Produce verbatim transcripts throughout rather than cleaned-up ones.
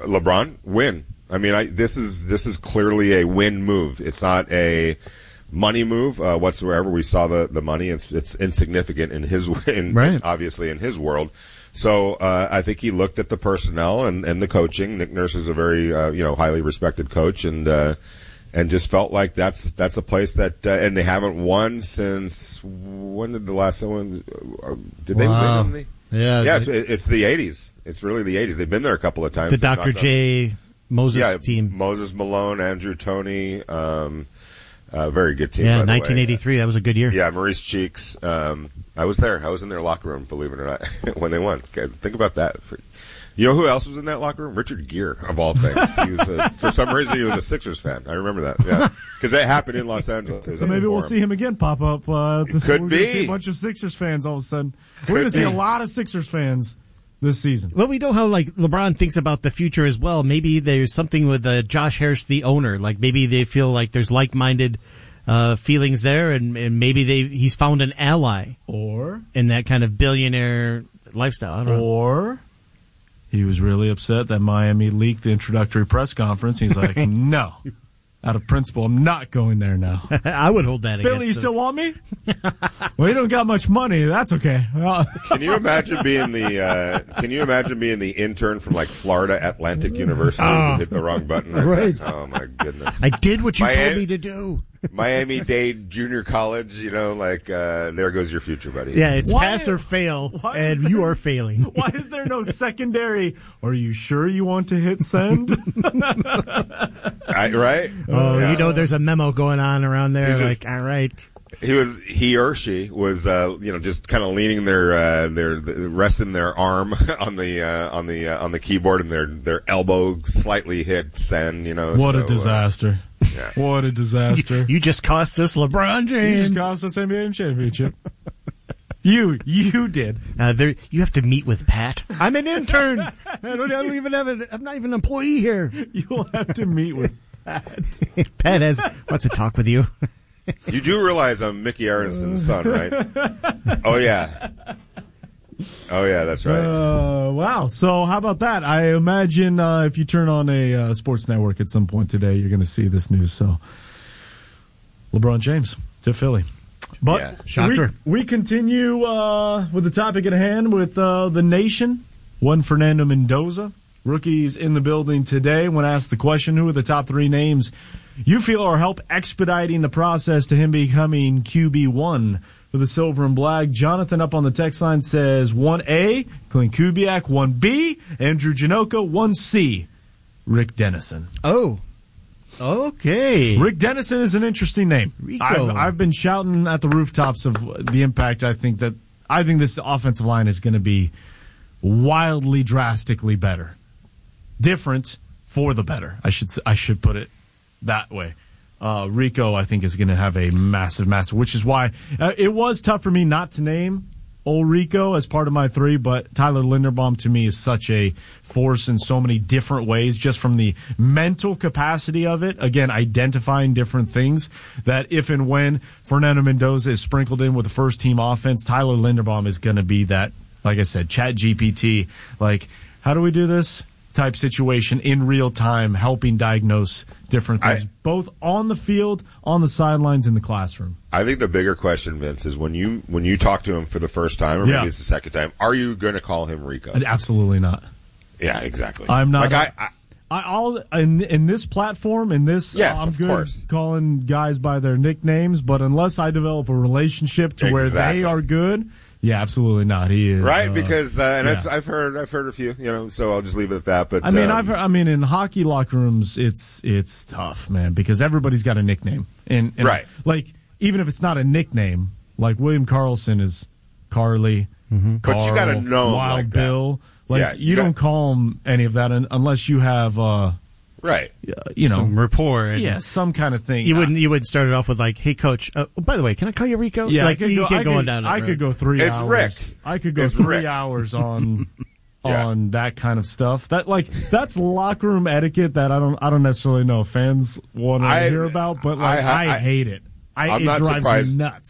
LeBron, win. I mean, I, this is this is clearly a win move. It's not a money move uh, whatsoever. We saw the, the money. It's it's insignificant in his in, right. obviously in his world. So uh, I think he looked at the personnel and, and the coaching. Nick Nurse is a very uh, you know highly respected coach, and uh, and just felt like that's that's a place that uh, and they haven't won since when did the last one uh, did they wow. win in the yeah yeah they, it's, it's the eighties. It's really the eighties. They've been there a couple of times. The Doctor J Moses yeah, team. Moses Malone, Andrew Toney, um, uh, very good team. Yeah, by the nineteen eighty-three. way. That was a good year. Yeah, Maurice Cheeks. Um, I was there. I was in their locker room, believe it or not, when they won. Okay, think about that. You know who else was in that locker room? Richard Gere, of all things. He was a, for some reason, he was a Sixers fan. I remember that. Yeah, because that happened in Los Angeles. So maybe we'll see him again pop up. Uh, this, Could we're be. Gonna see a bunch of Sixers fans all of a sudden. Could we're going to see be. a lot of Sixers fans this season. Well, we know how like LeBron thinks about the future as well. Maybe there's something with uh, Josh Harris, the owner. Like maybe they feel like there's like-minded uh, feelings there, and, and maybe they he's found an ally, or in that kind of billionaire lifestyle. I don't know. Or he was really upset that Miami leaked the introductory press conference. He's like, no. Out of principle, I'm not going there now. I would hold that Philly, against you them. still want me? Well, you don't got much money. That's okay. Can you imagine being the uh, Can you imagine being the intern from like Florida Atlantic University Oh. who hit the wrong button? Right. Right. there? Oh my goodness. I did what you Miami- told me to do. Miami-Dade Junior College. You know, like uh, there goes your future, buddy. Yeah, it's Why- pass or fail, why is and there- you are failing. Why is there no secondary? Are you sure you want to hit send? I, right? Oh, Yeah. you know, there's a memo going on around there. He's just- like, all right. He was he or she was uh, you know just kind of leaning their uh, their resting their arm on the uh, on the uh, on the keyboard and their their elbow slightly hit send. You know, What so, a disaster! Uh, yeah. What a disaster! You just cost us LeBron You James. just cost us N B A championship. You, you did. Uh, there, you have to meet with Pat. I'm an intern. I don't, I don't even have a. I'm not even an employee here. You'll have to meet with Pat. Pat has wants to talk with you. You do realize I'm Mickey Aronson's son, right? Oh yeah. Oh yeah, that's right. Uh, wow. So how about that? I imagine uh, if you turn on a uh, sports network at some point today, you're going to see this news. So LeBron James to Philly. But Yeah. Shocker. We, we continue uh, with the topic at hand with uh, the nation. One Fernando Mendoza. Rookies in the building today. When asked the question, who are the top three names you feel are help expediting the process to him becoming Q B one for the Silver and Black? Jonathan up on the text line says one A, Clint Kubiak, one B, Andrew Janocka, one C, Rick Dennison. Oh, okay. Rick Dennison is an interesting name. Rico. I've, I've been shouting at the rooftops of the impact. I think that I think this offensive line is going to be wildly, drastically better, different for the better. I should I should put it that way. Uh, Rico, I think, is going to have a massive, massive. Which is why uh, it was tough for me not to name old Rico as part of my three, but Tyler Linderbaum to me is such a force in so many different ways, just from the mental capacity of it. Again, identifying different things that if and when Fernando Mendoza is sprinkled in with a first team offense, Tyler Linderbaum is going to be that, like I said, Chat G P T. Like, how do we do this? Type situation in real time, helping diagnose different things, I, both on the field, on the sidelines, in the classroom. I think the bigger question, Vince, is when you when you talk to him for the first time, or Yeah. maybe it's the second time, are you going to call him Rico? Absolutely not. Yeah, exactly. I'm not. Like I, I I, I'll in in this platform, in this, Yes, I'm of good course. calling guys by their nicknames, but unless I develop a relationship to where Exactly. they are good, yeah, absolutely not. He is right uh, because uh, and yeah. I've I've heard I've heard a few, you know, so I'll just leave it at that. But I mean, um, I've I mean, in hockey locker rooms, it's it's tough, man, because everybody's got a nickname, and, and Right. like even if it's not a nickname, like William Carlson is Carly, Mm-hmm. But you Carl, gotta know him Wild like that. Bill. Like Yeah, you, you got- don't call him any of that un- unless you have, uh, right. you know, Some rapport. And yeah, some kind of thing. You wouldn't. You wouldn't start it off with like, "Hey, coach. Uh, oh, by the way, can I call you Rico?" Yeah, like I could you go, keep I going could, down. That I road. could go three It's hours. Rick. I could go It's three Rick. hours on Yeah. on that kind of stuff. That like that's locker room etiquette that I don't I don't necessarily know if fans want to I- hear about, but like I- I, I- hate it. I, I'm it not drives surprised. me nuts.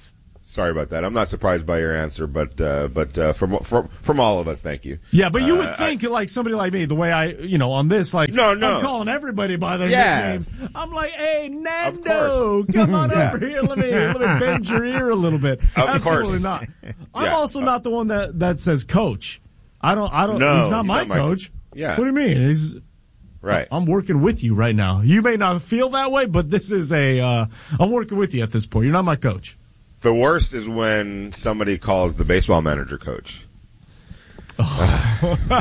Sorry about that. I'm not surprised by your answer, but uh, but uh, from from from all of us, thank you. Yeah, but you uh, would think I, like somebody like me, the way I, you know, on this, like, no, no. I'm calling everybody by their yes. nicknames. I'm like, hey, Nando, come on yeah. over here. Let me let me bend your ear a little bit. Of Absolutely course. not. I'm yeah. also not the one that, that says coach. I don't. I don't. No, he's not he's my not my coach. Yeah. What do you mean? He's right. I'm working with you right now. You may not feel that way, but this is a. Uh, I'm working with you at this point. You're not my coach. The worst is when somebody calls the baseball manager coach. Oh.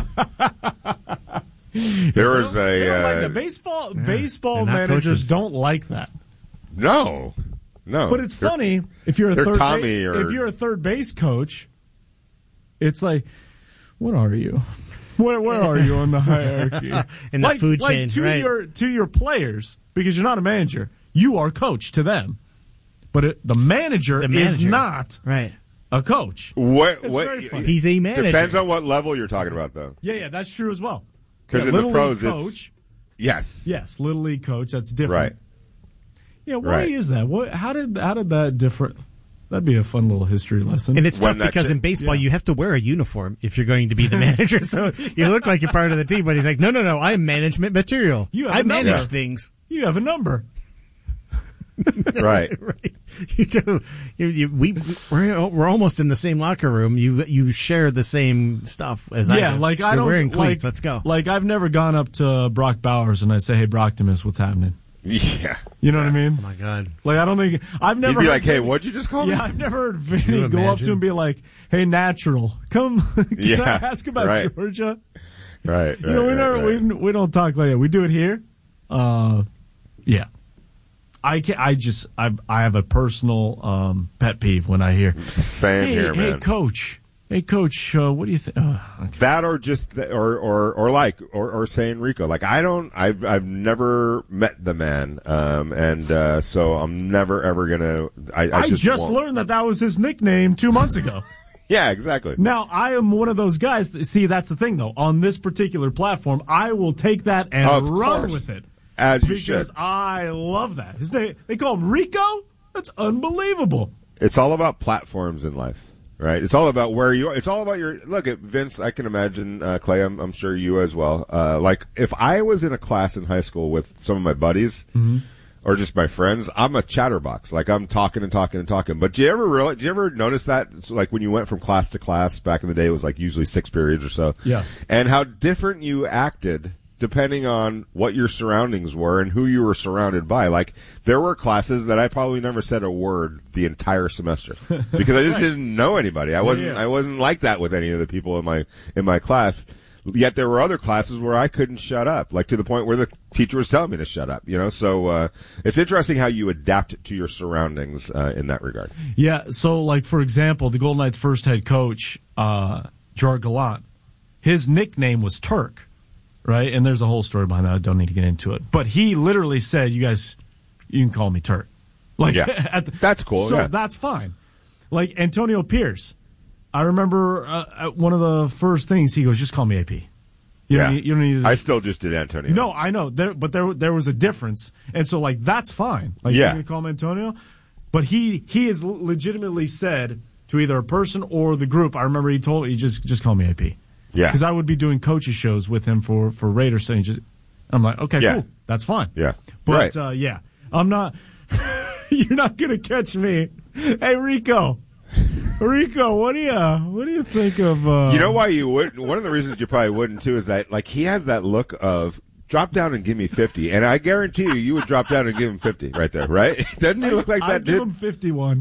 There was a they don't like uh, the baseball. Yeah, baseball not managers coaches. don't like that. no, no. But it's They're- funny if you're a they're third Tommy ba- or- if you're a third base coach. It's like, what are you? Where where are you on the hierarchy? In the like, food like chain, to right. your to your players, because you're not a manager. You are coach to them, but it, the manager The is manager. not Right. a coach. What? It's what? very funny. He's a manager. Depends on what level you're talking about, though. Yeah, yeah, that's true as well. Because Yeah, in the Little pros, League it's coach, yes, yes, little league coach. That's different. right. Yeah, why Right. is that? What? How did how did that differ? That'd be a fun little history lesson. And it's When tough that because cha- in baseball yeah. you have to wear a uniform if you're going to be the manager. So you look like you're part of the team, but he's like, no, no, no, I'm management material. You have I a number. manage things. You have a number. Right. Right. You do. You, you, we we're we're almost in the same locker room. You you share the same stuff as I Yeah, do. like I You're don't wearing like, cleats. Let's go. Like I've never gone up to Brock Bowers and I say, "Hey, Brocktimus, what's happening?" Yeah. You know what I mean? Oh my God. Like I don't think I've never You'd be heard like, "Hey, Vinny- what'd you just call me?" Yeah, I've never heard you Vinny go up imagine? to him and be like, "Hey, Natural, come, can Yeah, I ask about right. Georgia?" Right. right You know, we right, never right. we we don't talk like that. We do it here. Uh, yeah. I can I just I I have a personal um, pet peeve when I hear, Same "Hey, here, hey, man. coach, hey, coach, uh, what do you think?" Uh, okay. That or just th- or or or like or or saying Rico. Like I don't. I've I've never met the man, um, and uh, so I'm never ever gonna. I, I, I just, just won't. learned that that was his nickname two months ago. Yeah, exactly. Now, I am one of those guys. That, see, that's the thing, though. On this particular platform, I will take that and Of run course. with it. As you Because should. I love that. His name, they call him Rico? That's unbelievable. It's all about platforms in life, right? It's all about where you are. It's all about your look at Vince. I can imagine uh, Clay. I'm, I'm sure you as well. Uh, like if I was in a class in high school with some of my buddies Mm-hmm. or just my friends, I'm a chatterbox. Like I'm talking and talking and talking. But do you ever realize? Do you ever notice that? It's like when you went from class to class back in the day, it was like usually six periods or so. Yeah. And how different you acted depending on what your surroundings were and who you were surrounded by. Like, there were classes that I probably never said a word the entire semester because I just Right. didn't know anybody. I wasn't, yeah. I wasn't like that with any of the people in my, in my class. Yet there were other classes where I couldn't shut up, like to the point where the teacher was telling me to shut up, you know? So, uh, it's interesting how you adapt to your surroundings, uh, in that regard. Yeah, so, like, for example, the Golden Knights' first head coach, uh, Gerard Gallant, his nickname was Turk. Right, and there's a whole story behind that. I don't need to get into it. But he literally said, "You guys, you can call me Turk." Like, Yeah. at the, That's cool, So yeah. that's fine. Like Antonio Pierce, I remember uh, at one of the first things he goes, "Just call me A P." You yeah. don't need, you don't need to, I still just did Antonio. no, I know, there, but there there was a difference, and so like that's fine. Like, Yeah. you're gonna call him Antonio, but he he has legitimately said to either a person or the group. I remember he told he just just call me A P. Yeah. Because I would be doing coaches shows with him for, for Raiders, and he just, I'm like, okay, Yeah. cool, that's fine. Yeah. But, Right. uh, yeah, I'm not, you're not going to catch me. Hey, Rico. Rico, what do you, what do you think of, uh, You know why you wouldn't? One of the reasons you probably wouldn't too is that like he has that look of drop down and give me fifty, and I guarantee you, you would drop down and give him fifty right there, right? Doesn't he look like that I'd give dude? him fifty-one.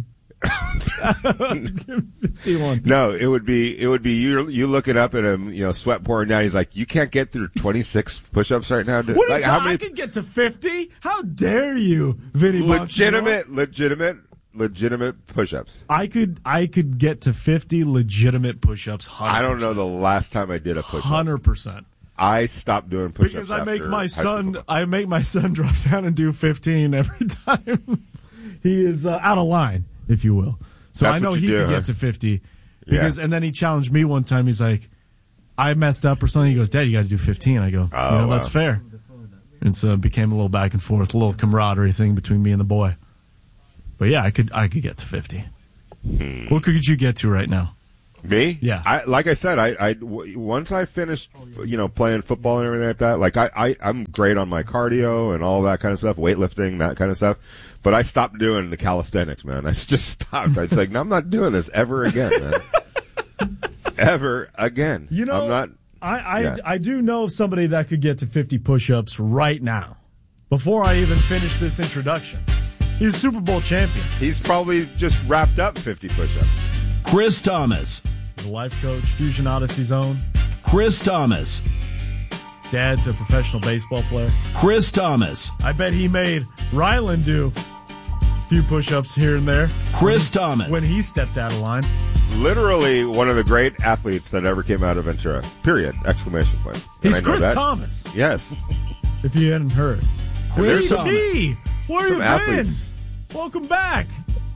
I'd give him fifty-one. No, it would be it would be you you looking up at him, you know, sweat pouring down. He's like, you can't get through twenty-six push-ups right now, dude. What are Like, you how talking? I many could get to fifty? How dare you, Vinny Bonsignore? legitimate, legitimate, legitimate push-ups? I could, I could get to fifty legitimate push-ups. one hundred percent. I don't know the last time I did a push-up. Hundred percent. I stopped doing push-ups Because I after make my high school son, football. I make my son drop down and do fifteen every time. He is uh, out of line, if you will. So That's I know what he you do, could huh? get to fifty. Because, Yeah. and then he challenged me one time. He's like, I messed up or something. He goes, Dad, you got to do fifteen. I go, Oh, you know, wow. that's fair. And so it became a little back and forth, a little camaraderie thing between me and the boy. But yeah, I could, I could get to fifty. Hmm. What could you get to right now? Me? Yeah. I, like I said, I, I w- once I finished, you know, playing football and everything like that, like I, I, I'm great on my cardio and all that kind of stuff, weightlifting, that kind of stuff. But I stopped doing the calisthenics, man. I just stopped. I was like, no, I'm not doing this ever again, man. Ever again. You know, I'm not. I, I, yeah. I do know of somebody that could get to fifty push-ups right now. Before I even finish this introduction. He's a Super Bowl champion. He's probably just wrapped up fifty push-ups. Chris Thomas. The life coach, Fusion Odyssey's own. Chris Thomas. Dad to a professional baseball player. Chris Thomas. I bet he made Ryland do a few push-ups here and there. Chris Thomas. When he stepped out of line. Literally one of the great athletes that ever came out of Ventura. Period. Exclamation point. Did He's I know Chris that? Thomas. Yes. If you hadn't heard. Chris C T, Thomas. where Some you athletes. been? Welcome back.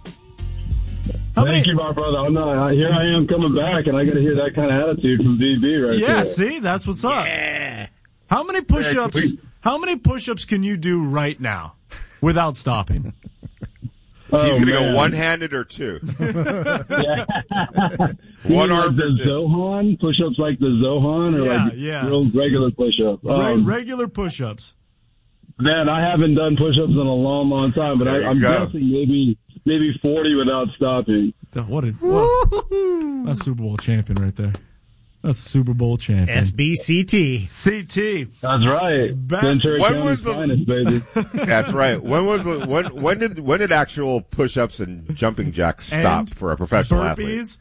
How Thank many, you, my brother. I'm not, here I am coming back, and I got to hear that kind of attitude from V B right Yeah, there. see, that's what's up. Yeah. How many push-ups? Yeah, we- How many push-ups can you do right now without stopping? Oh, He's going to man. go one-handed or two. Yeah. One You mean arm like or the two. Zohan push-ups, like the Zohan, or Yeah, like yes. real regular push-up. Re- Um, regular push-ups. man, I haven't done push-ups in a long, long time, but There I, you I'm go. guessing maybe maybe forty without stopping. What a what, that's Super Bowl champion right there. That's Super Bowl champion. S B C T. C T. That's right. Back- Ventura When County's was the- finest, baby. That's right. When was the, when when did when did actual push-ups and jumping jacks stop And for a professional athlete? burpees.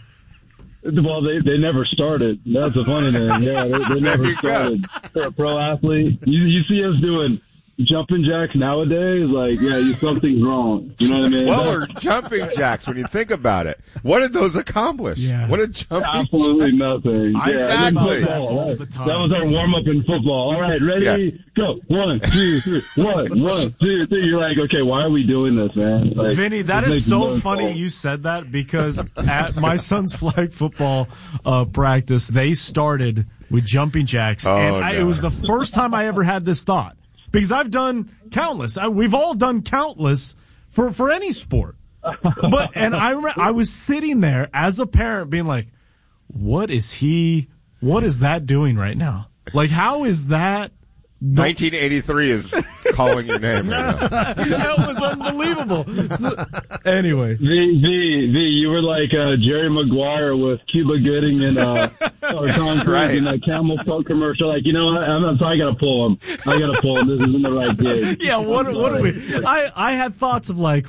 Well, they they never started. That's the funny thing. Yeah, they, they never you go. started. For a pro athlete, you you see us doing jumping jacks nowadays, like, yeah, you, something's wrong. You know what I mean? What That's were jumping jacks when you think about it? What did those accomplish? Yeah. What did jumping absolutely nothing. I yeah, exactly. and then that football, all right? the time. That was our warm up in football. All right, ready, Yeah. go. One, two, three. One, one, two, three. You're like, okay, why are we doing this, man? Like, Vinny, that this is makes so no funny sense. you said that because at my son's flag football uh, practice, they started with jumping jacks. Oh, and I, no. it was the first time I ever had this thought because I've done countless. I, we've all done countless for, for any sport. But, and I remember I was sitting there as a parent being like, what is he, what is that doing right now? Like, how is that? nineteen eighty-three is calling your name right now. That was unbelievable. So, anyway. V, V, V, you were like uh, Jerry Maguire with Cuba Gooding and uh, or Tom Cruise Right. in that Camel Toe commercial. Like, you know what? I'm, I'm sorry, I gotta pull him. I gotta pull him. This isn't the right gig. Yeah, what what are we? I I had thoughts of like,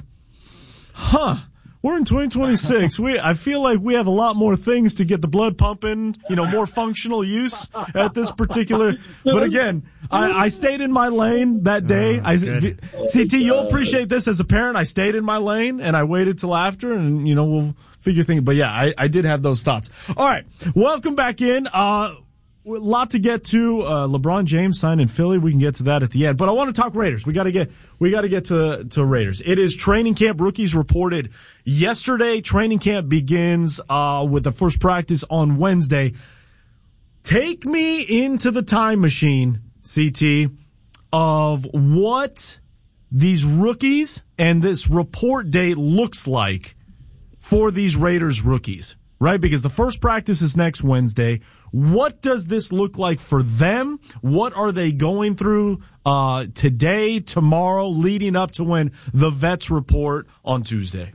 huh? We're in twenty twenty-six. We I feel like we have a lot more things to get the blood pumping. You know, more functional use at this particular. But again, I, I stayed in my lane that day. I C T, you'll appreciate this as a parent. I stayed in my lane and I waited till after, and you know we'll figure things. But yeah, I I did have those thoughts. All right, welcome back in. Uh. A lot to get to. Uh, LeBron James signed in Philly. We can get to that at the end. But I want to talk Raiders. We got to get we got to get to to Raiders. It is training camp. Rookies reported yesterday. Training camp begins uh, with the first practice on Wednesday. Take me into the time machine, C T, of what these rookies and this report date looks like for these Raiders rookies. Right, because the first practice is next Wednesday. What does this look like for them? What are they going through uh, today, tomorrow, leading up to when the vets report on Tuesday?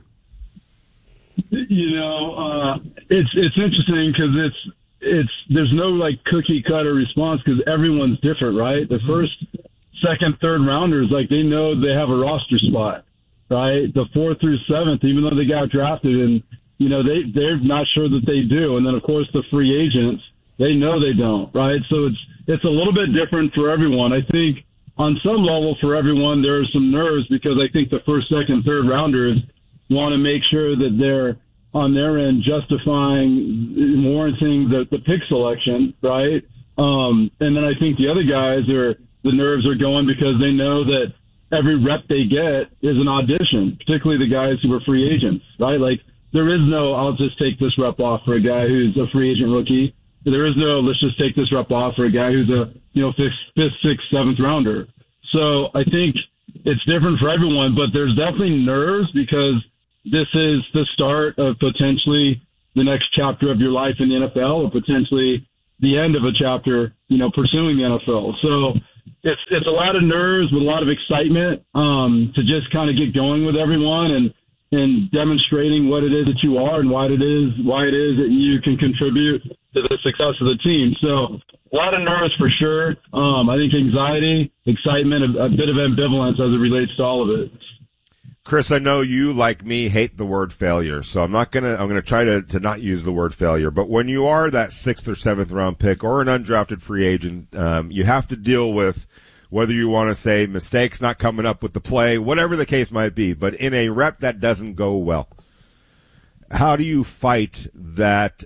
You know, uh, it's it's interesting because it's it's there's no like cookie cutter response because everyone's different, right? The first, second, third rounders, like they know they have a roster spot, right? The fourth through seventh, even though they got drafted and. You know, they, they're not sure that they do. And then, of course, the free agents, they know they don't, right? So it's it's a little bit different for everyone. I think on some level for everyone, there are some nerves because I think the first, second, third rounders want to make sure that they're on their end justifying, warranting the, the pick selection, right? Um, and then I think the other guys are, the nerves are going because they know that every rep they get is an audition, particularly the guys who are free agents, right? Like, there is no, I'll just take this rep off for a guy who's a free agent rookie. There is no, let's just take this rep off for a guy who's a, you know, fifth, fifth, sixth, seventh rounder. So I think it's different for everyone, but there's definitely nerves because this is the start of potentially the next chapter of your life in the N F L, or potentially the end of a chapter, you know, pursuing the N F L. So it's it's a lot of nerves with a lot of excitement um, to just kind of get going with everyone and and demonstrating what it is that you are and why it is why it is that you can contribute to the success of the team. So a lot of nerves for sure. Um, I think anxiety, excitement, a, a bit of ambivalence as it relates to all of it. Chris, I know you, like me, hate the word failure, so I'm not gonna. I'm gonna try to, to not use the word failure. But when you are that sixth or seventh round pick or an undrafted free agent, um, you have to deal with whether you want to say mistakes, not coming up with the play, whatever the case might be. But in a rep that doesn't go well, how do you fight that?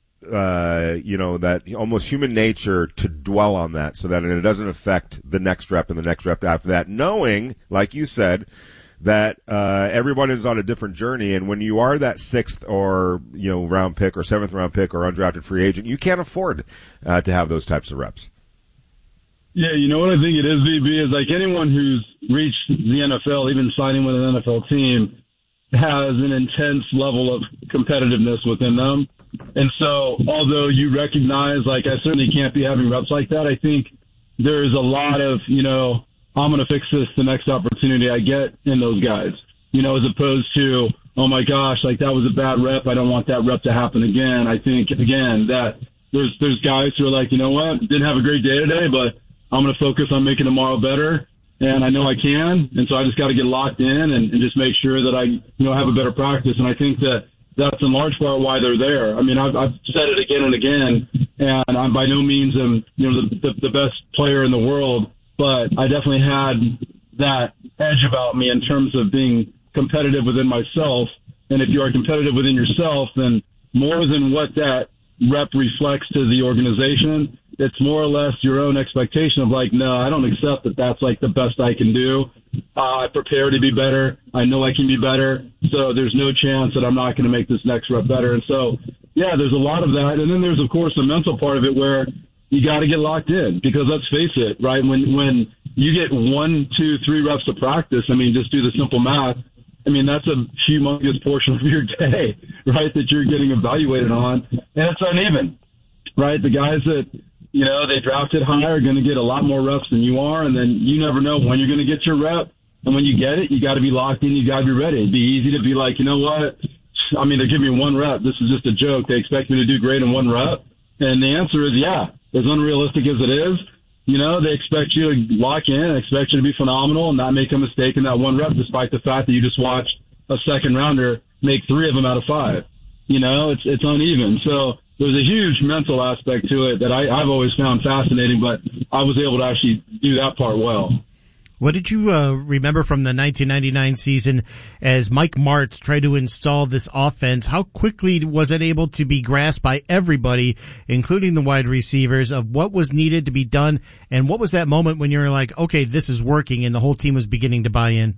Uh, you know, that almost human nature to dwell on that, so that it doesn't affect the next rep and the next rep after that. Knowing, like you said, that uh, everyone is on a different journey, and when you are that sixth or you know round pick or seventh round pick or undrafted free agent, you can't afford uh, to have those types of reps. Yeah, you know what I think it is, V B, is like anyone who's reached the N F L, even signing with an N F L team, has an intense level of competitiveness within them. And so, although you recognize, like, I certainly can't be having reps like that, I think there's a lot of, you know, I'm going to fix this the next opportunity I get in those guys, you know, as opposed to, oh my gosh, like that was a bad rep. I don't want that rep to happen again. I think, again, that there's, there's guys who are like, you know what, didn't have a great day today, but I'm going to focus on making tomorrow better. And I know I can. And so I just got to get locked in and, and just make sure that I, you know, have a better practice. And I think that that's in large part why they're there. I mean, I've, I've said it again and again, and I'm by no means, um, you know, the, the, the best player in the world, but I definitely had that edge about me in terms of being competitive within myself. And if you are competitive within yourself, then more than what that rep reflects to the organization, it's more or less your own expectation of like, no, I don't accept that that's like the best I can do. Uh, I prepare to be better. I know I can be better. So there's no chance that I'm not going to make this next rep better. And so, yeah, there's a lot of that. And then there's, of course, the mental part of it where you got to get locked in because let's face it, right? When, when you get one, two, three reps of practice, I mean, just do the simple math. I mean, that's a humongous portion of your day, right, that you're getting evaluated on. And it's uneven, right? The guys that, you know, they drafted high are going to get a lot more reps than you are, and then you never know when you're going to get your rep. And when you get it, you got to be locked in. You got to be ready. It'd be easy to be like, you know what? I mean, they're giving me one rep. This is just a joke. They expect me to do great in one rep. And the answer is, yeah, as unrealistic as it is, you know, they expect you to lock in, expect you to be phenomenal and not make a mistake in that one rep, despite the fact that you just watched a second rounder make three of them out of five. You know, it's it's uneven. So there's a huge mental aspect to it that I, I've always found fascinating, but I was able to actually do that part well. What did you uh, remember from the nineteen ninety-nine season as Mike Martz tried to install this offense? How quickly was it able to be grasped by everybody, including the wide receivers, of what was needed to be done? And what was that moment when you were like, okay, this is working, and the whole team was beginning to buy in?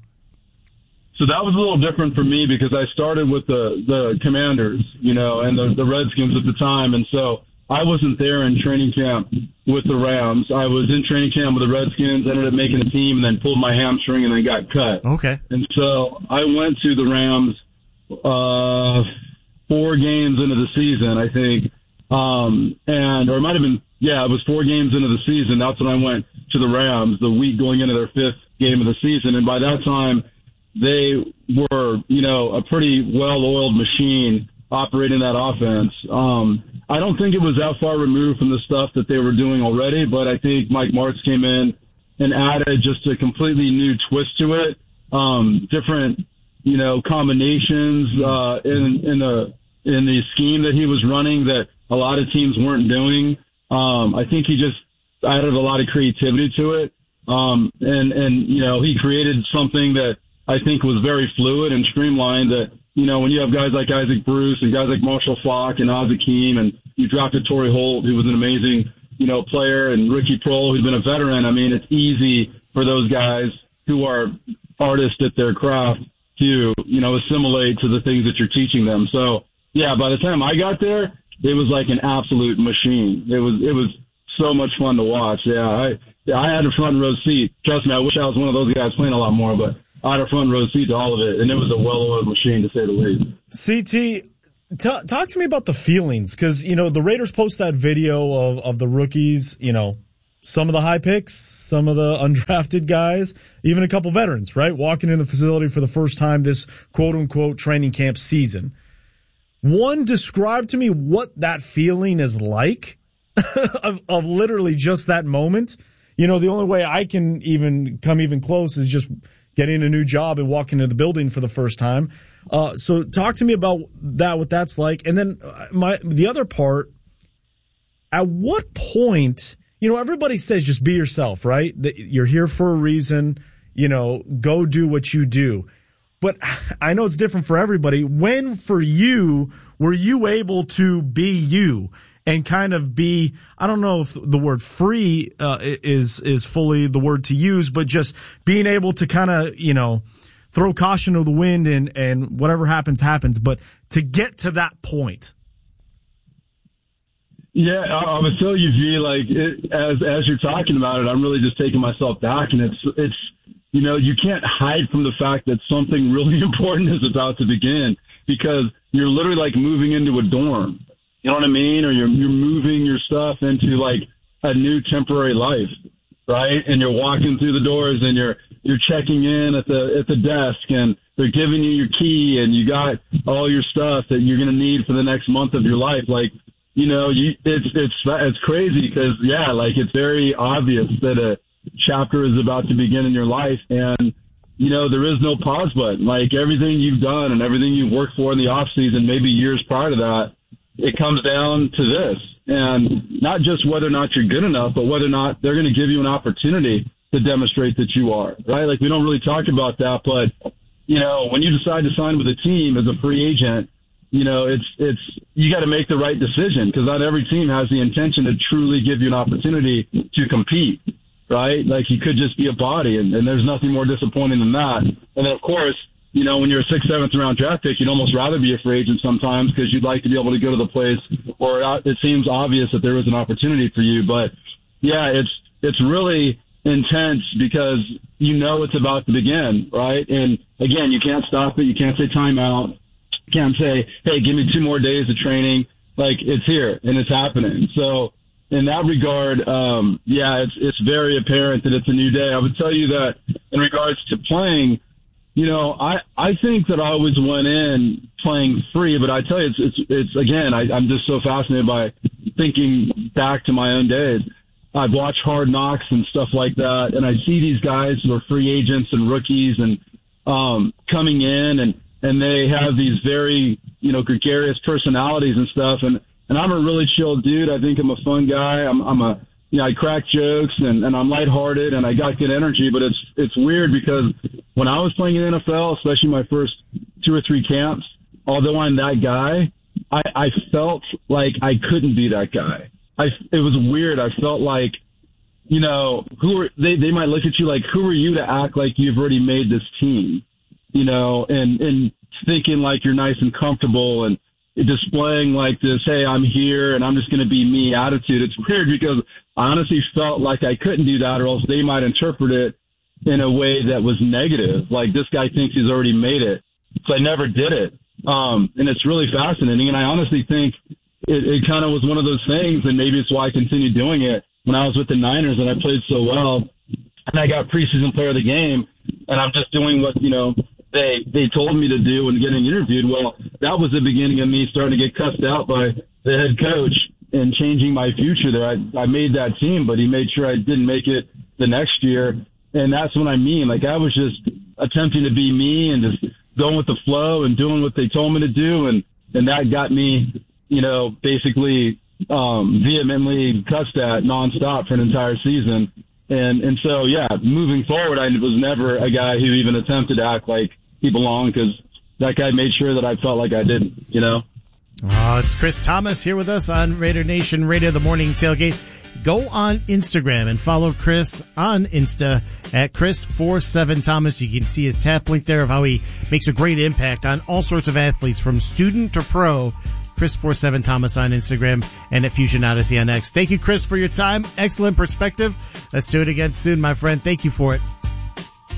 So that was a little different for me because I started with the, the Commanders, you know, and the, the Redskins at the time. And so I wasn't there in training camp with the Rams. I was in training camp with the Redskins, ended up making a team, and then pulled my hamstring and then got cut. Okay. And so I went to the Rams uh, four games into the season, I think. Um, and, or it might have been, yeah, it was four games into the season. That's when I went to the Rams, the week going into their fifth game of the season. And by that time, they were, you know, a pretty well-oiled machine operating that offense. Um, I don't think it was that far removed from the stuff that they were doing already, but I think Mike Martz came in and added just a completely new twist to it, um, different, you know, combinations uh, in in the in the scheme that he was running that a lot of teams weren't doing. Um, I think he just added a lot of creativity to it, um, and and you know, he created something that I think was very fluid and streamlined that, you know, when you have guys like Isaac Bruce and guys like Marshall Faulk and Oz Hakeem, and you drafted Torrey Holt, who was an amazing, you know, player, and Ricky Prohl, who's been a veteran. I mean, it's easy for those guys who are artists at their craft to, you know, assimilate to the things that you're teaching them. So, yeah, by the time I got there, it was like an absolute machine. It was, it was so much fun to watch. Yeah, I, I had a front row seat. Trust me, I wish I was one of those guys playing a lot more, but I had a front row seat to all of it, and it was a well-oiled machine, to say the least. C T, t- talk to me about the feelings, because, you know, the Raiders post that video of, of the rookies, you know, some of the high picks, some of the undrafted guys, even a couple veterans, right, walking in the facility for the first time this quote-unquote training camp season. One, describe to me what that feeling is like of, of literally just that moment. You know, the only way I can even come even close is just getting a new job and walking into the building for the first time. Uh, so talk to me about that, what that's like. And then my the other part, at what point, you know, everybody says just be yourself, right? That you're here for a reason, you know, go do what you do. But I know it's different for everybody. When, for you, were you able to be you and kind of be, I don't know if the word free uh, is is fully the word to use, but just being able to kind of, you know, throw caution to the wind and, and whatever happens, happens. But to get to that point. Yeah, I, I would tell you, V, like, it, as as you're talking about it, I'm really just taking myself back, and it's it's. You know, you can't hide from the fact that something really important is about to begin, because you're literally like moving into a dorm. You know what I mean? Or you're you're moving your stuff into like a new temporary life, right? And you're walking through the doors and you're you're checking in at the at the desk, and they're giving you your key, and you got all your stuff that you're going to need for the next month of your life. Like, you know, you it's it's it's crazy because yeah, like it's very obvious that a chapter is about to begin in your life, and you know there is no pause button. Like everything you've done and everything you've worked for in the off season, maybe years prior to that, it comes down to this, and not just whether or not you're good enough, but whether or not they're going to give you an opportunity to demonstrate that you are, right? Like we don't really talk about that, but you know when you decide to sign with a team as a free agent, you know it's it's you got to make the right decision, because not every team has the intention to truly give you an opportunity to compete. Right? Like you could just be a body, and, and there's nothing more disappointing than that. And then, of course, you know, when you're a sixth, seventh round draft pick, you'd almost rather be a free agent sometimes because you'd like to be able to go to the place where it seems obvious that there is an opportunity for you. But yeah, it's it's really intense because you know it's about to begin, right? And again, you can't stop it. You can't say timeout. You can't say, hey, give me two more days of training. Like it's here and it's happening. So in that regard, um, yeah, it's it's very apparent that it's a new day. I would tell you that in regards to playing, you know, I, I think that I always went in playing free, but I tell you, it's it's, it's again, I, I'm just so fascinated by thinking back to my own days. I've watched Hard Knocks and stuff like that, and I see these guys who are free agents and rookies and um, coming in, and, and they have these very, you know, gregarious personalities and stuff, and And I'm a really chill dude. I think I'm a fun guy. I'm, I'm a, you know, I crack jokes and, and I'm lighthearted and I got good energy. But it's it's weird because when I was playing in the N F L, especially my first two or three camps, although I'm that guy, I, I felt like I couldn't be that guy. I it was weird. I felt like, you know, who are they? They might look at you like, who are you to act like you've already made this team, you know, and and thinking like you're nice and comfortable and displaying like this, hey, I'm here and I'm just going to be me attitude. It's weird because I honestly felt like I couldn't do that or else they might interpret it in a way that was negative. Like this guy thinks he's already made it. So I never did it. Um, and it's really fascinating. And I honestly think it, it kind of was one of those things, and maybe it's why I continued doing it when I was with the Niners and I played so well and I got preseason player of the game and I'm just doing what, you know, they they told me to do and getting interviewed. Well, that was the beginning of me starting to get cussed out by the head coach and changing my future there. I, I made that team, but he made sure I didn't make it the next year. And that's what I mean. Like I was just attempting to be me and just going with the flow and doing what they told me to do. And, and that got me, you know, basically um, vehemently cussed at nonstop for an entire season. And and so, yeah, moving forward, I was never a guy who even attempted to act like he belonged because that guy made sure that I felt like I didn't, you know? Oh, it's Chris Thomas here with us on Raider Nation Radio, the Morning Tailgate. Go on Instagram and follow Chris on Insta at Chris forty-seven Thomas. You can see his tap link there of how he makes a great impact on all sorts of athletes from student to pro. Chris forty-seven Thomas on Instagram and at Fusion Odyssey on X. Thank you, Chris, for your time. Excellent perspective. Let's do it again soon, my friend. Thank you for it.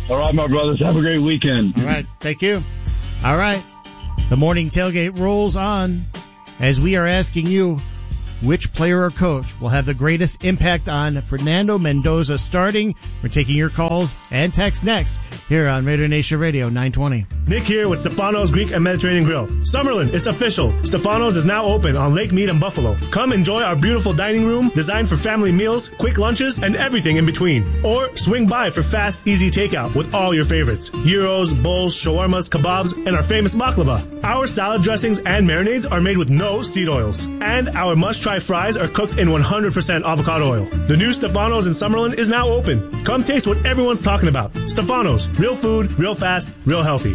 All right, my brothers. Have a great weekend. All right. Thank you. All right. The morning tailgate rolls on as we are asking you which player or coach will have the greatest impact on Fernando Mendoza starting. We're taking your calls and texts next here on Raider Nation Radio nine twenty. Nick here with Stefano's Greek and Mediterranean Grill. Summerlin, it's official. Stefano's is now open on Lake Mead and Buffalo. Come enjoy our beautiful dining room designed for family meals, quick lunches, and everything in between. Or swing by for fast, easy takeout with all your favorites. Gyros, bowls, shawarmas, kebabs, and our famous baklava. Our salad dressings and marinades are made with no seed oils. And our must-try fries are cooked in one hundred percent avocado oil. The new Stefano's in Summerlin is now open. Come taste what everyone's talking about. Stefano's, real food, real fast, real healthy.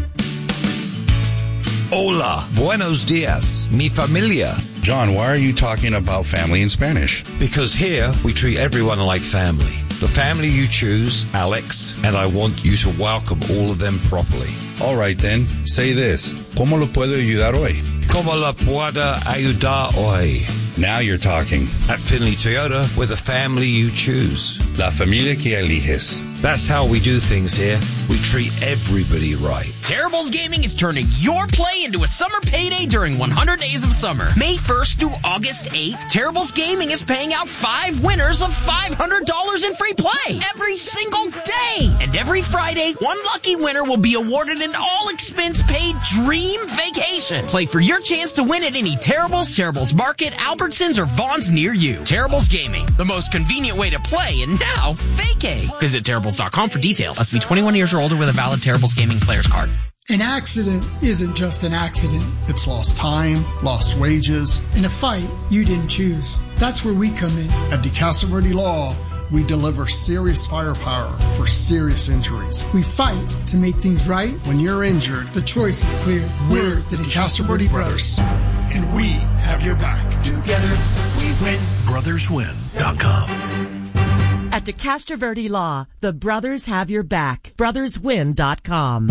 Hola, buenos dias, mi familia. John, why are you talking about family in Spanish? Because here we treat everyone like family. The family you choose, Alex, and I want you to welcome all of them properly. All right then, say this. ¿Cómo lo puedo ayudar hoy? ¿Cómo la puedo ayudar hoy? Now you're talking. At Finley Toyota, we're the family you choose. La familia que eliges. That's how we do things here. We treat everybody right. Terribles Gaming is turning your play into a summer payday during one hundred Days of Summer. May first through August eighth, Terribles Gaming is paying out five winners of five hundred dollars in free play every single day. And every Friday, one lucky winner will be awarded an all-expense-paid dream vacation. Play for your chance to win at any Terribles, Terribles Market, Albertsons, or Vaughn's near you. Terribles Gaming, the most convenient way to play, and now vacay. Visit Terribles dot com for details. Must be twenty-one years or older with a valid Terribles Gaming player's card. An accident isn't just an accident. It's lost time, lost wages, and a fight you didn't choose. That's where we come in. At DeCastro Verde Law, we deliver serious firepower for serious injuries. We fight to make things right. When you're injured, the choice is clear. We're the DeCastro Verde Brothers, and we have your back. Together, we win. brothers win dot com. At DeCastro Verde Law, the brothers have your back. brothers win dot com.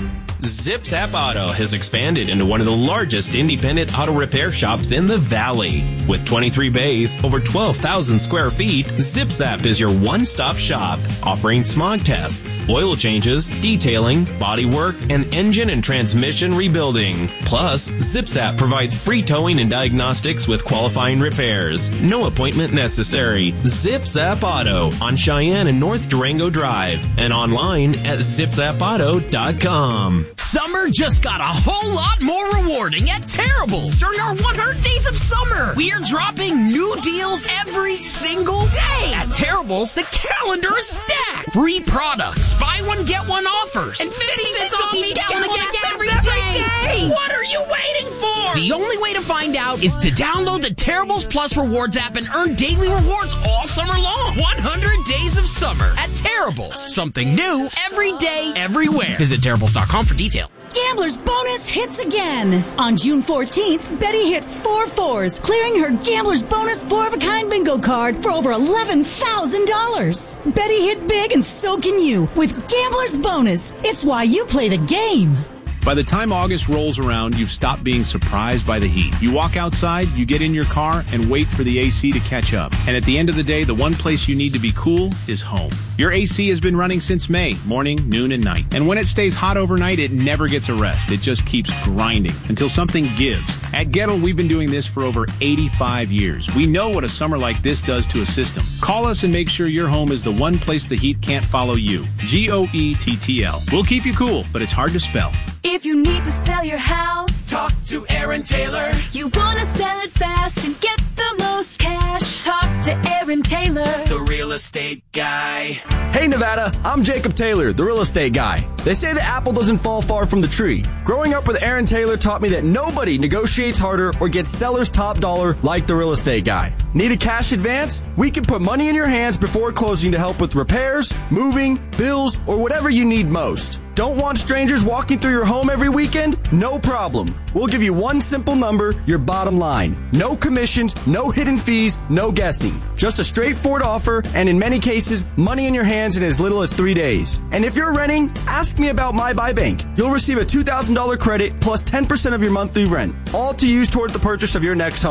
Zip Zap Auto has expanded into one of the largest independent auto repair shops in the Valley. With twenty-three bays, over twelve thousand square feet, Zip Zap is your one-stop shop, offering smog tests, oil changes, detailing, body work, and engine and transmission rebuilding. Plus, Zip Zap provides free towing and diagnostics with qualifying repairs. No appointment necessary. Zip Zap Auto on Cheyenne and North Durango Drive and online at zip zap auto dot com. Summer just got a whole lot more rewarding at Terribles during our one hundred Days of Summer. We are dropping new deals every single day. At Terribles, the calendar is stacked. Free products, buy one, get one offers, and fifty cents off each gallon of gas every day. What are you waiting for? The only way to find out is to download the Terribles Plus Rewards app and earn daily rewards all summer long. one hundred Days of Summer at Terribles. Something new every day, everywhere. Visit Terribles dot com for details. Gambler's Bonus hits again. On June fourteenth, Betty hit four fours, clearing her Gambler's Bonus four-of-a-kind bingo card for over eleven thousand dollars. Betty hit big and so can you with Gambler's Bonus. It's why you play the game. By the time August rolls around, you've stopped being surprised by the heat. You walk outside, you get in your car, and wait for the A C to catch up. And at the end of the day, the one place you need to be cool is home. Your A C has been running since May, morning, noon, and night. And when it stays hot overnight, it never gets a rest. It just keeps grinding until something gives. At Gettle, we've been doing this for over eighty-five years. We know what a summer like this does to a system. Call us and make sure your home is the one place the heat can't follow you. G O E T T L. We'll keep you cool, but it's hard to spell. If you need to sell your house, talk to Aaron Taylor. You want to sell it fast and get the most cash, talk to Aaron Taylor, the real estate guy. Hey Nevada, I'm Jacob Taylor, the real estate guy. They say the apple doesn't fall far from the tree. Growing up with Aaron Taylor taught me that nobody negotiates harder or gets seller's top dollar like the real estate guy. Need a cash advance? We can put money in your hands before closing to help with repairs, moving, bills, or whatever you need most. Don't want strangers walking through your home every weekend? No problem. We'll give you one simple number, your bottom line. No commissions, no hidden fees, no guessing. Just a straightforward offer, and in many cases, money in your hands in as little as three days. And if you're renting, ask me about My Buy Bank. You'll receive a two thousand dollars credit plus ten percent of your monthly rent, all to use toward the purchase of your next home. Call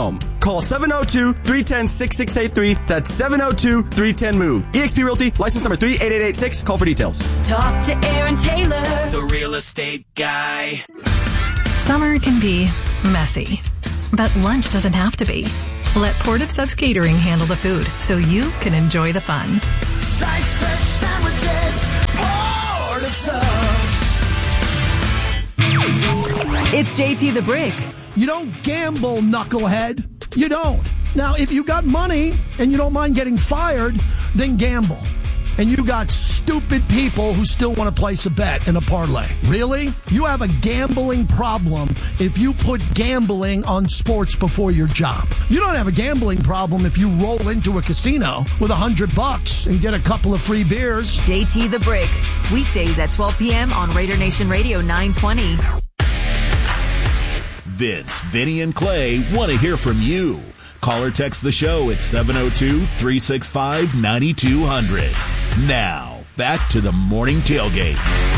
call seven oh two, three one oh, six six eight three. That's seven oh two, three one oh, move. eXp Realty, license number three eight eight eight six. Call for details. Talk to Aaron Taylor, The Real Estate Guy. Summer can be messy, but lunch doesn't have to be. Let Port of Subs Catering handle the food so you can enjoy the fun. Sliced fresh sandwiches, Port of Subs. It's J T the Brick. You don't gamble, knucklehead. You don't. Now, if you got money and you don't mind getting fired, then gamble. And you got stupid people who still want to place a bet in a parlay. Really? You have a gambling problem if you put gambling on sports before your job. You don't have a gambling problem if you roll into a casino with a hundred bucks and get a couple of free beers. J T the Brick. Weekdays at twelve p.m. on Raider Nation Radio nine twenty. Vince, Vinny, and Clay want to hear from you. Call or text the show at seven oh two, three six five, nine two hundred. Now, back to the morning tailgate.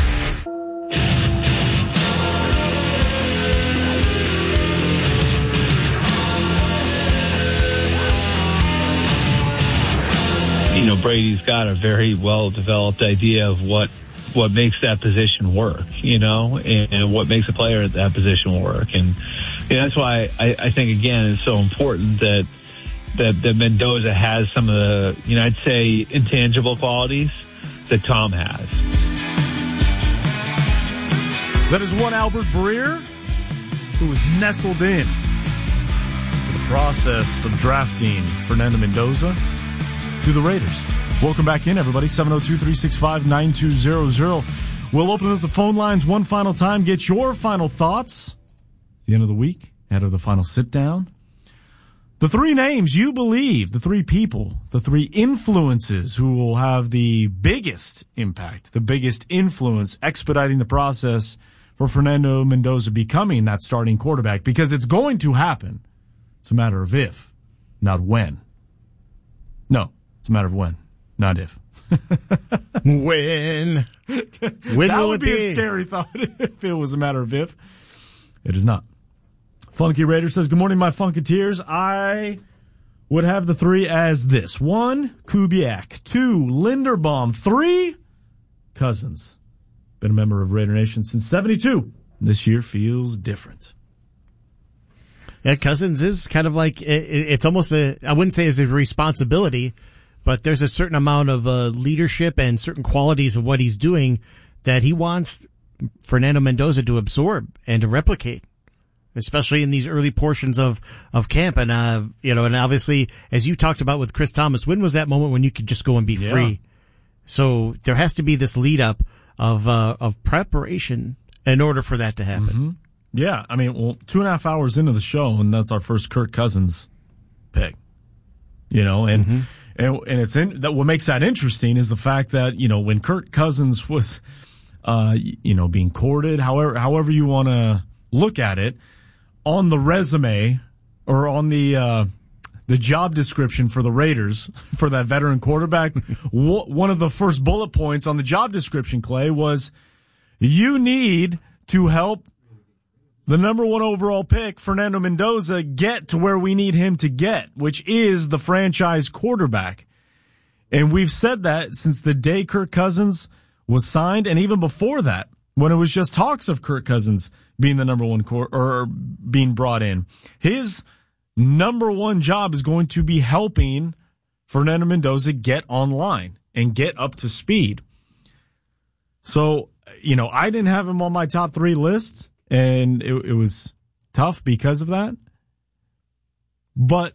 You know, Brady's got a very well-developed idea of what what makes that position work, you know, and, and what makes a player at that position work. And you know, that's why I, I think, again, it's so important that, that that Mendoza has some of the, you know, I'd say intangible qualities that Tom has. That is one Albert Breer, who was nestled in to the process of drafting Fernando Mendoza to the Raiders. Welcome back in, everybody. seven oh two, three six five, nine two hundred. We'll open up the phone lines one final time. Get your final thoughts at the end of the week, ahead of the final sit-down. The three names you believe, the three people, the three influences who will have the biggest impact, the biggest influence, expediting the process for Fernando Mendoza becoming that starting quarterback, because it's going to happen. It's a matter of if, not when. No, it's a matter of when. Not if. When? When that will would it be, be a scary thought if it was a matter of if. It is not. Funky Raider says, good morning, my Funketeers. I would have the three as this. One, Kubiak. Two, Linderbaum. Three, Cousins. Been a member of Raider Nation since seventy-two. This year feels different. Yeah, Cousins is kind of like, it's almost a, I wouldn't say it's a responsibility, but there's a certain amount of uh, leadership and certain qualities of what he's doing that he wants Fernando Mendoza to absorb and to replicate, especially in these early portions of, of camp. And, uh, you know, and obviously, as you talked about with Chris Thomas, when was that moment when you could just go and be Yeah. free? So there has to be this lead up of, uh, of preparation in order for that to happen. Mm-hmm. Yeah, I mean, well, two and a half hours into the show, and that's our first Kirk Cousins pick. You know, and mm-hmm. and and it's in, that what makes that interesting is the fact that, you know, when Kirk Cousins was, uh, you know, being courted, however however you want to look at it, on the resume or on the uh, the job description for the Raiders for that veteran quarterback, w- one of the first bullet points on the job description, Clay, was you need to help the number one overall pick, Fernando Mendoza, get to where we need him to get, which is the franchise quarterback. And we've said that since the day Kirk Cousins was signed, and even before that, when it was just talks of Kirk Cousins being the number one core or being brought in. His number one job is going to be helping Fernando Mendoza get online and get up to speed. So, you know, I didn't have him on my top three list. And it, it was tough because of that. But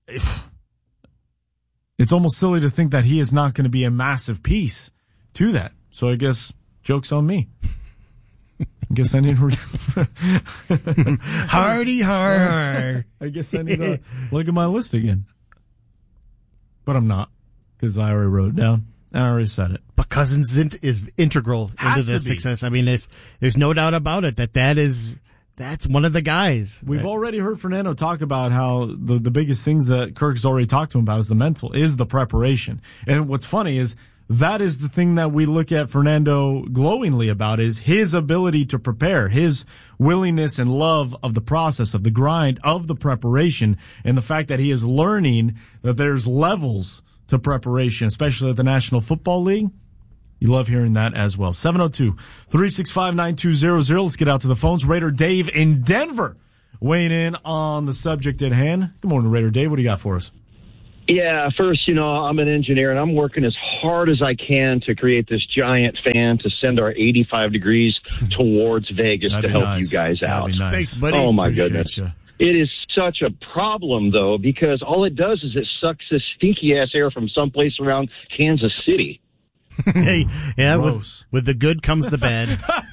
it's almost silly to think that he is not going to be a massive piece to that. So I guess joke's on me. I guess I need to re- Hardy hard. I guess I need to look at my list again. But I'm not, because I already wrote it down. I already said it. But Cousins is integral Has into this to be. success. I mean, there's, there's no doubt about it that that is, that's one of the guys. We've that, already heard Fernando talk about how the, the biggest things that Kirk's already talked to him about is the mental, is the preparation. And what's funny is that is the thing that we look at Fernando glowingly about, is his ability to prepare, his willingness and love of the process, of the grind, of the preparation, and the fact that he is learning that there's levels to preparation, especially at the National Football League. You love hearing that as well. seven oh two, three six five, nine two zero zero. Let's get out to the phones. Raider Dave in Denver weighing in on the subject at hand. Good morning, Raider Dave. What do you got for us? Yeah, first, you know, I'm an engineer, and I'm working as hard as I can to create this giant fan to send our eighty-five degrees towards Vegas That'd to help nice. you guys That'd out. Nice. Thanks, buddy. Oh, my Appreciate goodness. you. It is such a problem, though, because all it does is it sucks this stinky-ass air from someplace around Kansas City. Hey, yeah, with, Gross. with the good comes the bad.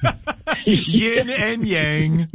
Yin and yang.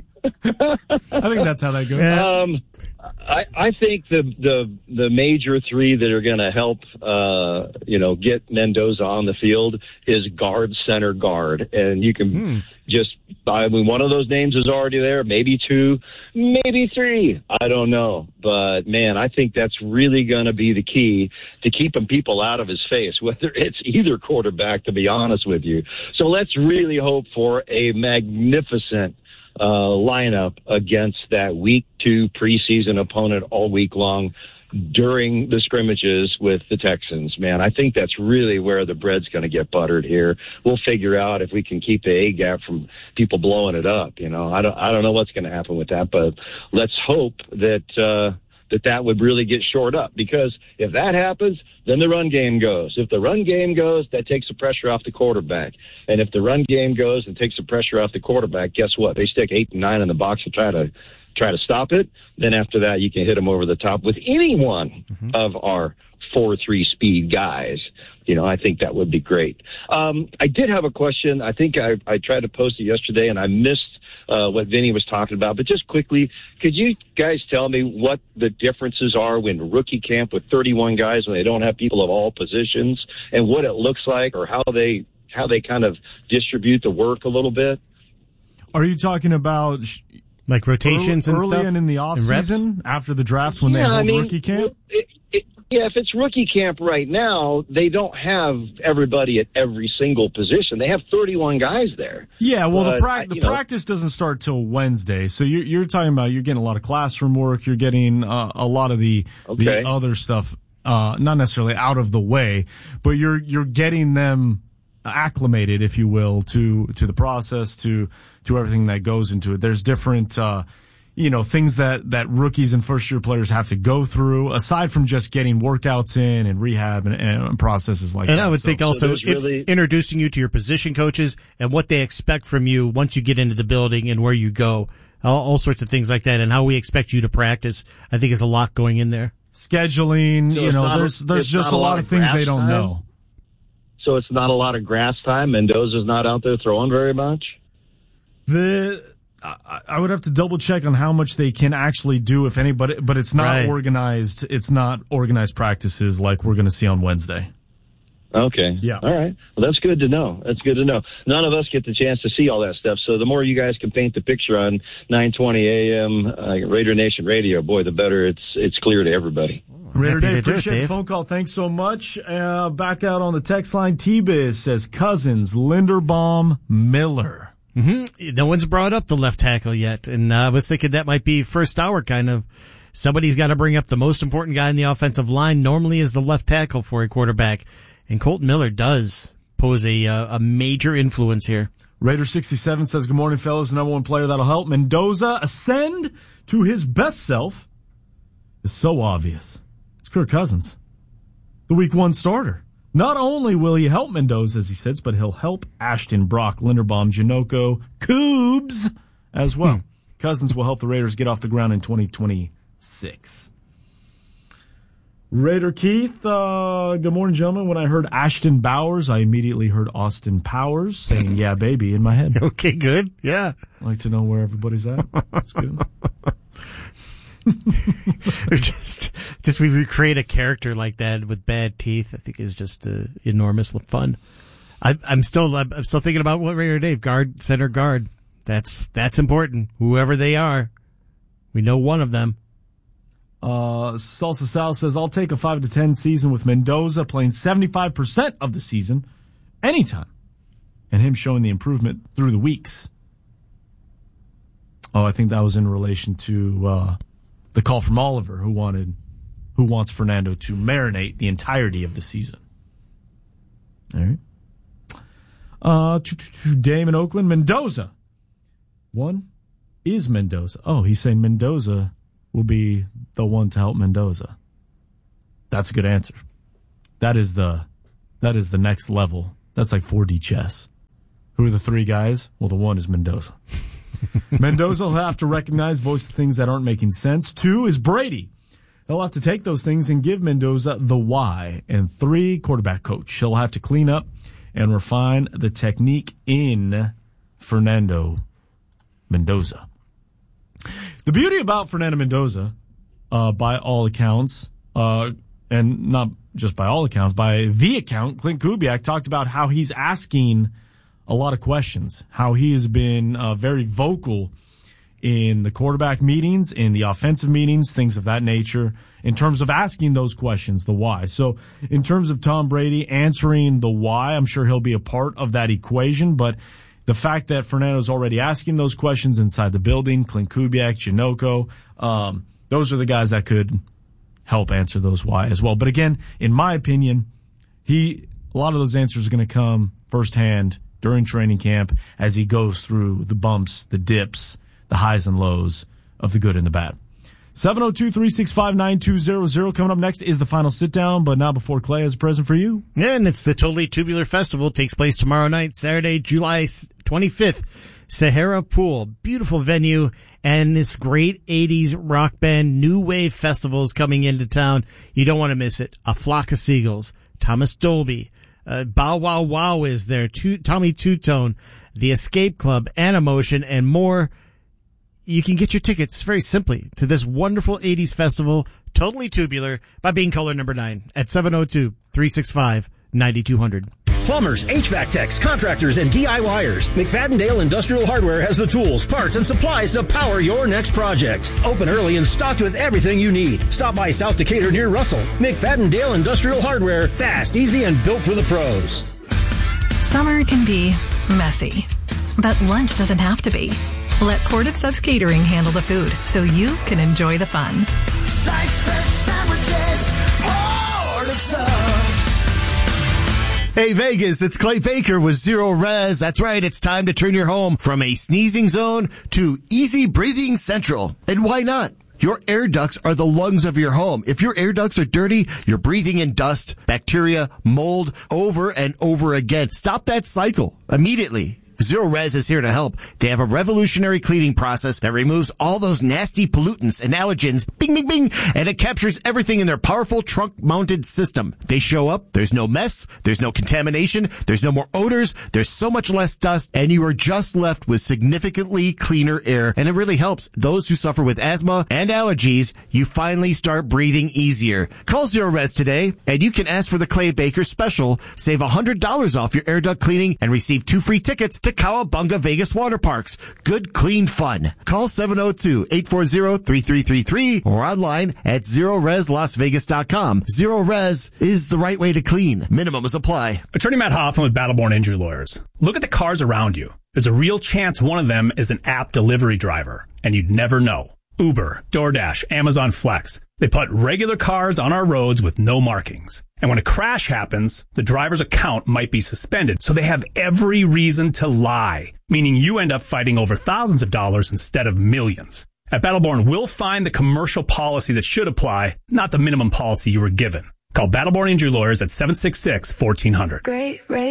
I think that's how that goes. Um, I, I think the, the the major three that are going to help, uh, you know, get Mendoza on the field is guard, center, guard, and you can hmm. just. I mean, one of those names is already there. Maybe two, maybe three. I don't know, but man, I think that's really going to be the key to keeping people out of his face, whether it's either quarterback. To be honest with you, so let's really hope for a magnificent Uh, lineup against that week two preseason opponent all week long during the scrimmages with the Texans. Man, I think that's really where the bread's going to get buttered here. We'll figure out if we can keep the A gap from people blowing it up. You know, I don't, I don't know what's going to happen with that, but let's hope that, uh, that that would really get shored up, because if that happens, then the run game goes. If the run game goes, that takes the pressure off the quarterback. And if the run game goes and takes the pressure off the quarterback, guess what? They stick eight and nine in the box to try to try to stop it. Then after that, you can hit them over the top with any one mm-hmm. of our four three speed guys. You know, I think that would be great. Um, I did have a question. I think I, I tried to post it yesterday, and I missed uh, what Vinny was talking about. But just quickly, could you guys tell me what the differences are when rookie camp with thirty-one guys, when they don't have people of all positions, and what it looks like, or how they how they kind of distribute the work a little bit? Are you talking about sh- like rotations early, and stuff? early and in the off season after the draft when yeah, they hold I mean, rookie camp? It, it, yeah, if it's rookie camp right now, they don't have everybody at every single position. They have thirty-one guys there. Yeah, well, but, the, pra- the know, practice doesn't start till Wednesday, so you're, you're talking about you're getting a lot of classroom work, you're getting uh, a lot of the okay. the other stuff, uh, not necessarily out of the way, but you're you're getting them acclimated, if you will, to to the process, to to everything that goes into it. There's different, uh, you know, things that that rookies and first year players have to go through, aside from just getting workouts in and rehab and, and processes like and that. And I would so, think also so really... it, introducing you to your position coaches and what they expect from you once you get into the building and where you go, all, all sorts of things like that, and how we expect you to practice. I think is a lot going in there. Scheduling, so you know, not, there's there's just a lot, lot of things they don't time? know. So it's not a lot of grass time. Mendoza's not out there throwing very much. The I, I would have to double check on how much they can actually do, if anybody, but it's not right. organized. It's not organized practices like we're going to see on Wednesday. Okay. Yeah. All right. Well, that's good to know. That's good to know. None of us get the chance to see all that stuff. So the more you guys can paint the picture on nine twenty a.m. Uh, Raider Nation Radio, boy, the better it's it's clear to everybody. Raider Dave, it, appreciate Dave. the phone call. Thanks so much. Uh, back out on the text line, T-Biz says Cousins, Linderbaum, Miller. Mm-hmm. No one's brought up the left tackle yet, and uh, I was thinking that might be first hour kind of. Somebody's got to bring up the most important guy in the offensive line, normally is the left tackle for a quarterback, and Colton Miller does pose a uh, a major influence here. Raider sixty-seven says, good morning, fellas. The number one player that'll help Mendoza ascend to his best self is so obvious. It's Kirk Cousins, the week one starter. Not only will he help Mendoza, as he says, but he'll help Ashton, Brock, Linderbaum, Janocko, Coobs as well. Hmm. Cousins will help the Raiders get off the ground in twenty twenty-six. Raider Keith, uh, good morning, gentlemen. When I heard Ashton Bowers, I immediately heard Austin Powers saying, yeah, baby, in my head. Okay, good. Yeah. I'd like to know where everybody's at. That's good. just, just we recreate a character like that with bad teeth. I think is just uh, enormous fun. I, I'm still, I'm still thinking about what Raider Dave guard, center guard. That's that's important. Whoever they are, we know one of them. Uh, Salsa Sal says, I'll take a five to ten season with Mendoza playing seventy-five percent of the season anytime. And him showing the improvement through the weeks. Oh, I think that was in relation to uh, the call from Oliver, who wanted, who wants Fernando to marinate the entirety of the season. All right. Uh, Dame in Oakland, Mendoza. One is Mendoza. Oh, he's saying Mendoza will be the one to help Mendoza. That's a good answer. That is the, that is the next level. That's like four D chess. Who are the three guys? Well, the one is Mendoza. Mendoza will have to recognize, voice the things that aren't making sense. Two is Brady. He'll have to take those things and give Mendoza the why. And three, quarterback coach. He'll have to clean up and refine the technique in Fernando Mendoza. The beauty about Fernando Mendoza, uh, by all accounts, uh, and not just by all accounts, by the account, Clint Kubiak talked about how he's asking a lot of questions, how he has been uh, very vocal in the quarterback meetings, in the offensive meetings, things of that nature, in terms of asking those questions, the why. So in terms of Tom Brady answering the why, I'm sure he'll be a part of that equation, but the fact that Fernando's already asking those questions inside the building, Clint Kubiak, Janocko, um, those are the guys that could help answer those why as well. But again, in my opinion, he, a lot of those answers are going to come firsthand during training camp as he goes through the bumps, the dips, the highs and lows of the good and the bad. seven oh two, three six five, nine two zero zero. Coming up next is the final sit down, but now before Clay has a present for you. Yeah, and it's the Totally Tubular Festival. It takes place tomorrow night, Saturday, July twenty-fifth. Sahara Pool, beautiful venue, and this great eighties rock band New Wave Festival is coming into town. You don't want to miss it. A Flock of Seagulls, Thomas Dolby, uh, Bow Wow Wow is there, Two, Tommy Two-Tone, The Escape Club, Animotion, and more. You can get your tickets very simply to this wonderful eighties festival, Totally Tubular, by being caller number nine at seven oh two, three six five, nine two zero zero. Plumbers, H V A C techs, contractors, and DIYers. McFadden-Dale Industrial Hardware has the tools, parts, and supplies to power your next project. Open early and stocked with everything you need. Stop by South Decatur near Russell. McFadden-Dale Industrial Hardware. Fast, easy, and built for the pros. Summer can be messy, but lunch doesn't have to be. Let Port of Subs Catering handle the food so you can enjoy the fun. Sliced fish sandwiches, Port of Subs. Hey Vegas, it's Clay Baker with Zero Res. That's right, it's time to turn your home from a sneezing zone to easy breathing central. And why not? Your air ducts are the lungs of your home. If your air ducts are dirty, you're breathing in dust, bacteria, mold over and over again. Stop that cycle immediately. Zero Res is here to help. They have a revolutionary cleaning process that removes all those nasty pollutants and allergens, bing, bing, bing, and it captures everything in their powerful trunk-mounted system. They show up, there's no mess, there's no contamination, there's no more odors, there's so much less dust, and you are just left with significantly cleaner air, and it really helps those who suffer with asthma and allergies. You finally start breathing easier. Call Zero Res today, and you can ask for the Clay Baker special. Save one hundred dollars off your air duct cleaning and receive two free tickets to Cowabunga Vegas Water Parks. Good, clean fun. Call seven oh two, eight four zero, three three three three or online at zero res las vegas dot com. Zero Res is the right way to clean. Minimums apply. Attorney Matt Hoffman with Battleborn Injury Lawyers. Look at the cars around you. There's a real chance one of them is an app delivery driver, and you'd never know. Uber, DoorDash, Amazon Flex. They put regular cars on our roads with no markings. And when a crash happens, the driver's account might be suspended, so they have every reason to lie, meaning you end up fighting over thousands of dollars instead of millions. At Battleborn, we'll find the commercial policy that should apply, not the minimum policy you were given. Call Battleborn Injury Lawyers at seven six six, one four zero zero. Great, right?